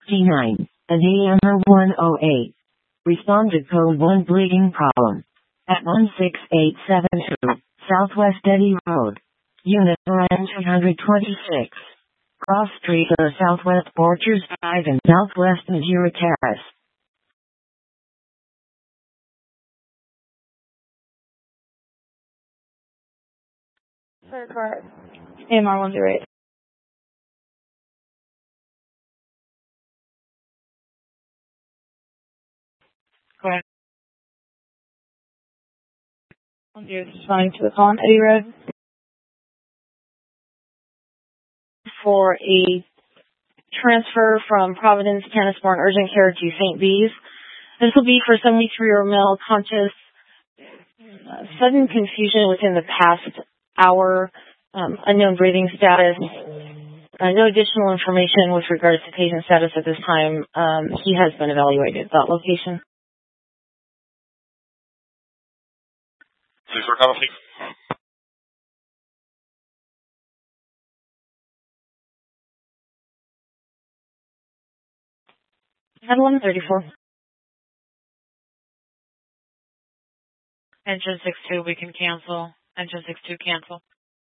T9, and AMR 108. Respond to code 1 bleeding problem. At 16872, Southwest Eddy Road. Unit RN 226. Cross Street or Southwest Borchers Drive and Southwest Madeira Terrace. Correct. AMR 108. Correct. 108 responding to the call on Eddy Road for a transfer from Providence, Canasmore, urgent care to St. Bees. This will be for a 73-year-old male conscious, sudden confusion within the past hour, unknown breathing status, no additional information with regards to patient status at this time. He has been evaluated. That location. Please recover, please. At 1134. Engine 62, we can cancel. Engine 62, cancel.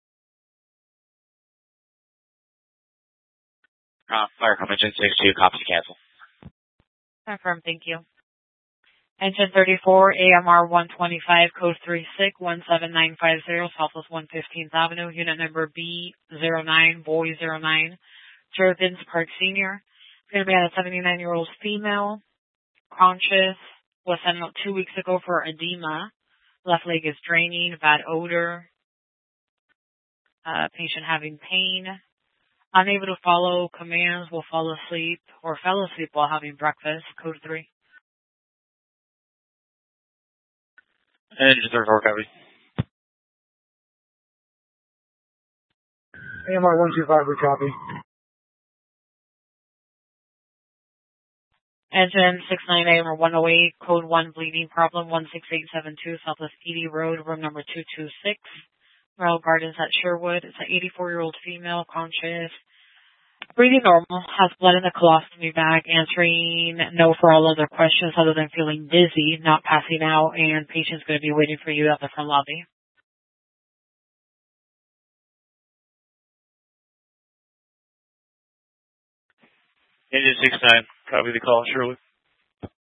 Fire company, Engine 62, copy to cancel. Confirm, thank you. Engine 34, AMR 125, code 36-17950, Southwest 115th Avenue, unit number B09, boy 09, Sir Vince Park Sr. Going to be at a 79-year-old female, conscious, was sent out 2 weeks ago for edema. Left leg is draining, bad odor, patient having pain, unable to follow commands, will fall asleep, or fell asleep while having breakfast, code 3. Engine 34, copy. AMR 125, we copy. Engine 69 AMR 108, code 1 bleeding problem, 16872, Southwest Eddy Road, room number 226, Royal Gardens at Sherwood. It's an 84-year-old female, conscious, breathing normal, has blood in the colostomy bag, answering no for all other questions other than feeling dizzy, not passing out, and patient's going to be waiting for you at the front lobby. Engine 69, copy the call, Sherwood.